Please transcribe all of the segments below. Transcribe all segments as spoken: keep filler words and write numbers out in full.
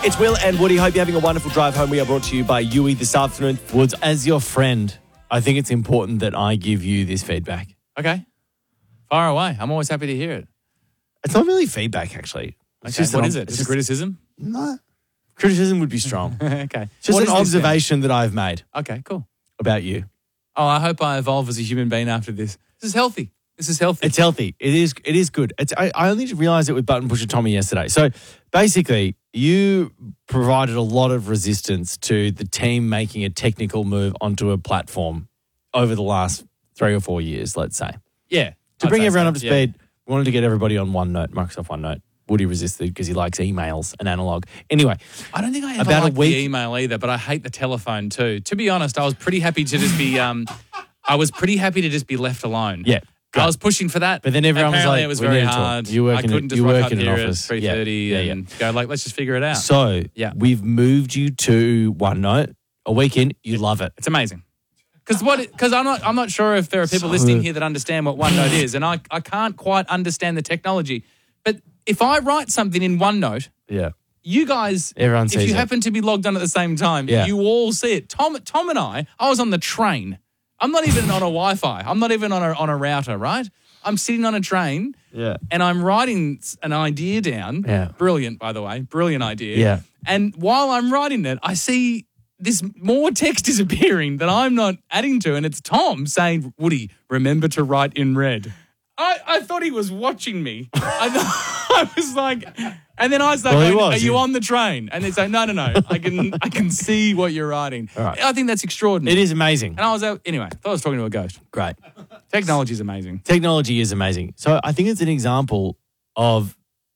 It's Will and Woody. Hope you're having a wonderful drive home. We are brought to you by Yui this afternoon. Woods, as your friend, I think it's important that I give you this feedback. Okay. Far away. I'm always happy to hear it. It's not really feedback, actually. It's Okay. just What an is ob- it? it's Just criticism? No. Criticism would be strong. Okay. It's just What an is this then? observation that I've made Okay, cool. about you. Oh, I hope I evolve as a human being after this. This is healthy. This is healthy. It's healthy. It is It is good. It's, I, I only realised it with Button Pusher Tommy yesterday. So basically, you provided a lot of resistance to the team making a technical move onto a platform over the last three or four years, let's say. yeah. To I'd bring say everyone so. up to Yeah. speed, we wanted to get everybody on OneNote, Microsoft OneNote. Woody resisted because he likes emails and analog. Anyway, I don't think I ever About a liked week- the email either, but I hate the telephone too. To be honest, I was pretty happy to just be. Um, I was pretty happy to just be left alone. yeah. I was pushing for that, But then everyone was apparently like, it was we very need to talk. hard. You work I in a- couldn't just you rock work up in an here office. at three thirty Yeah, yeah, and go like, let's just figure it out. So Yeah. we've moved you to OneNote. A week in, you love it. It's amazing. Because what? Because I'm not. I'm not sure if there are people So- listening here that understand what OneNote is, and I, I can't quite understand the technology. But if I write something in OneNote, Yeah. you guys, Everyone if sees you it. happen to be logged on at the same time, Yeah. you all see it. Tom, Tom and I, I was on the train. I'm not even on a Wi-Fi. I'm not even on a on a router. Right? I'm sitting on a train. Yeah. And I'm writing an idea down. Yeah. Brilliant, by the way. Brilliant idea. Yeah. And while I'm writing it, I see this more text is appearing that I'm not adding to, and it's Tom saying, Woody, remember to write in red. I, I thought he was watching me. I, th- I was like, and then I was like, Well, he "Are- was, are you yeah. on the train? And it's like, no, no, no. I can I can see what you're writing. All right. I think that's extraordinary. It is amazing. And I was out, anyway, I thought I was talking to a ghost. Great. Technology is amazing. Technology is amazing. So I think it's an example of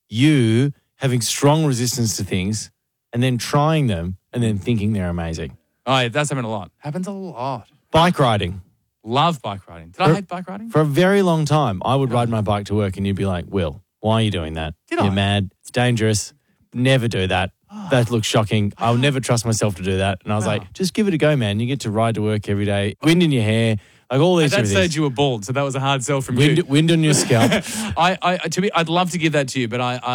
you having strong resistance to things and then trying them and then thinking they're amazing. Oh, yeah, that's happening a lot. Happens a lot. Bike riding. Love bike riding. Did I For- hate bike riding? For a very long time, I would ride my bike to work and you'd be like, Will, why are you doing that? Did You're I? mad. It's dangerous. Never do that. That looks shocking. I would never trust myself to do that. And I was Wow. like, just give it a go, man. You get to ride to work every day. Wind in your hair. Like all At these that different stage, things. you were bald, so that was a hard sell from Wind, you. wind on your scalp. I, I, to be, I'd love to give that to you, but I, I